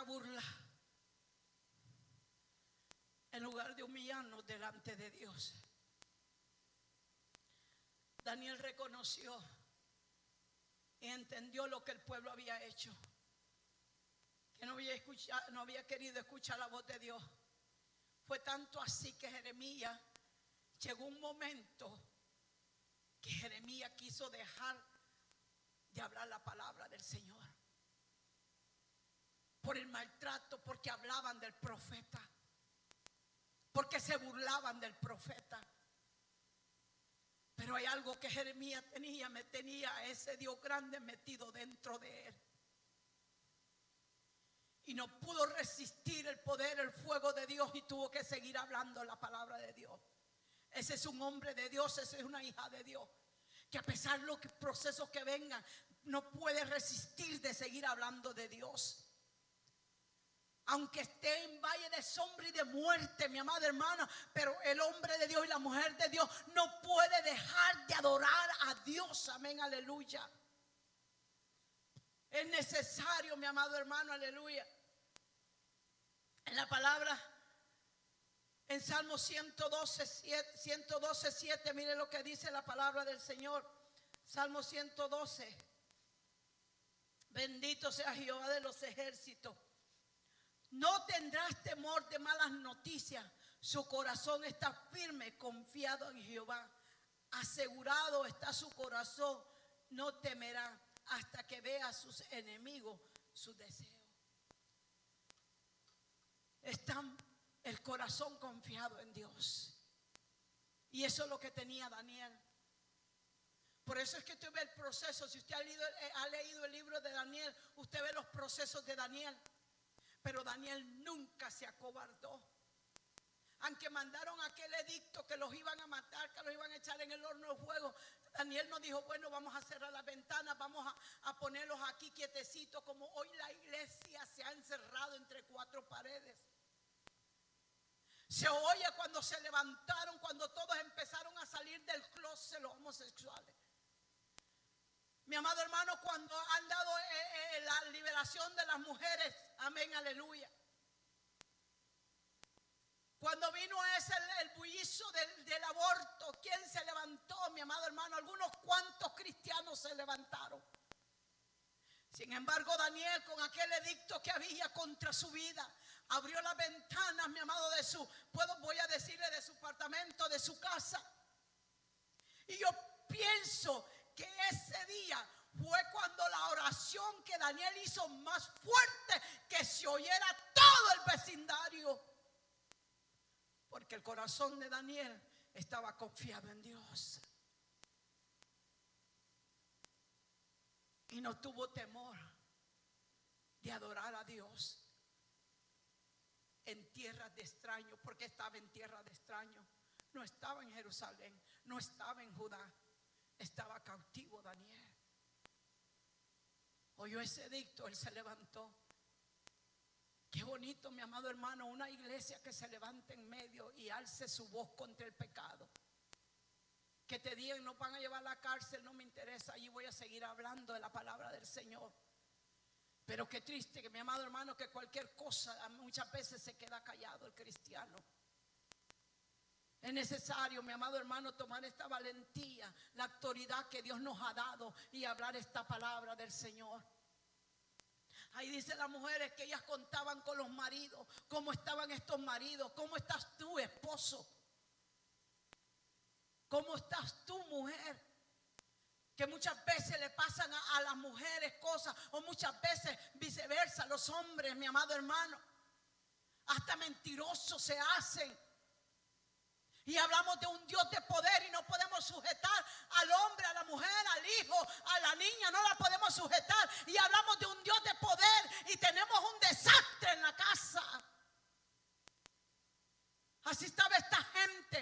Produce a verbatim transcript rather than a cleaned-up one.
la burla, en lugar de humillarnos delante de Dios. Daniel reconoció y entendió lo que el pueblo había hecho, que no había, escuchado, no había querido escuchar la voz de Dios. Fue tanto así que Jeremías, llegó un momento que Jeremías quiso dejar de hablar la palabra del Señor por el maltrato, porque hablaban del profeta, porque se burlaban del profeta. Pero hay algo que Jeremías tenía, me tenía a ese Dios grande metido dentro de él. Y no pudo resistir el poder, el fuego de Dios, y tuvo que seguir hablando la palabra de Dios. Ese es un hombre de Dios, esa es una hija de Dios, que a pesar de los procesos que vengan, no puede resistir de seguir hablando de Dios. Aunque esté en valle de sombra y de muerte, mi amada hermana, pero el hombre de Dios y la mujer de Dios no puede dejar de adorar a Dios. Amén, aleluya. Es necesario, mi amado hermano, aleluya. En la palabra, en Salmo ciento doce, siete, mire lo que dice la palabra del Señor. Salmo ciento doce. Bendito sea Jehová de los ejércitos. No tendrás temor de malas noticias. Su corazón está firme, confiado en Jehová. Asegurado está su corazón. No temerá hasta que vea a sus enemigos sus deseos. Está el corazón confiado en Dios. Y eso es lo que tenía Daniel. Por eso es que usted ve el proceso. Si usted ha leído, ha leído el libro de Daniel, usted ve los procesos de Daniel. Pero Daniel nunca se acobardó. Aunque mandaron aquel edicto que los iban a matar, que los iban a echar en el horno de fuego, Daniel no dijo, bueno, vamos a cerrar las ventanas, vamos a, a ponerlos aquí quietecitos, como hoy la iglesia se ha encerrado entre cuatro paredes. Se oye cuando se levantaron, cuando todos empezaron a salir del closet los homosexuales. Mi amado hermano, cuando han dado eh, eh, la liberación de las mujeres, amén, aleluya. Cuando vino ese el, el bullicio del, del aborto, ¿quién se levantó, mi amado hermano? Algunos cuantos cristianos se levantaron. Sin embargo, Daniel, con aquel edicto que había contra su vida, abrió las ventanas, mi amado, de su, puedo, voy a decirle, de su apartamento, de su casa. Y yo pienso que ese día fue cuando la oración que Daniel hizo más fuerte, que se oyera todo el vecindario, porque el corazón de Daniel estaba confiado en Dios y no tuvo temor de adorar a Dios en tierras de extraños. Porque estaba en tierras de extraños, no estaba en Jerusalén, no estaba en Judá. Estaba cautivo Daniel. Oyó ese edicto, él se levantó. Qué bonito, mi amado hermano, una iglesia que se levante en medio y alce su voz contra el pecado. Que te digan, no van a llevar a la cárcel, no me interesa, allí voy a seguir hablando de la palabra del Señor. Pero qué triste, que mi amado hermano, que cualquier cosa muchas veces se queda callado el cristiano. Es necesario, mi amado hermano, tomar esta valentía, la autoridad que Dios nos ha dado, y hablar esta palabra del Señor. Ahí dice las mujeres que ellas contaban con los maridos, cómo estaban estos maridos, cómo estás tú, esposo, cómo estás tú, mujer, que muchas veces le pasan a, a las mujeres cosas, o muchas veces viceversa, los hombres, mi amado hermano, hasta mentirosos se hacen. Y hablamos de un Dios de poder y no podemos sujetar al hombre, a la mujer, al hijo, a la niña, no la podemos sujetar. Y hablamos de un Dios de poder y tenemos un desastre en la casa. Así estaba esta gente